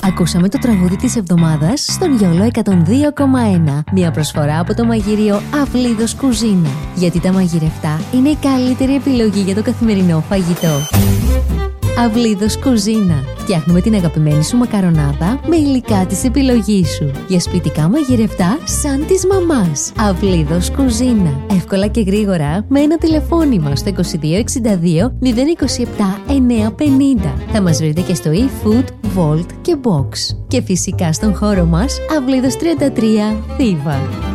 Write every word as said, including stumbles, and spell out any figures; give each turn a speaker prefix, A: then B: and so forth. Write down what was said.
A: Ακούσαμε το τραγούδι της εβδομάδας στον Γιόλο εκατόν δύο κόμμα ένα. Μια προσφορά από το μαγειρίο Αυλίδος Κουζίνα. Γιατί τα μαγειρευτά είναι η καλύτερη επιλογή για το καθημερινό φαγητό. Αυλίδος Κουζίνα. Φτιάχνουμε την αγαπημένη σου μακαρονάδα με υλικά της επιλογής σου. Για σπιτικά μαγειρευτά σαν της μαμάς. Αυλίδος Κουζίνα. Εύκολα και γρήγορα με ένα τηλεφώνημα στο είκοσι δύο εξήντα δύο μηδέν είκοσι επτά εννιακόσια πενήντα. Θα μας βρείτε και στο eFood, Volt και Box. Και φυσικά στον χώρο μας Αυλίδος τριάντα τρία Θήβα.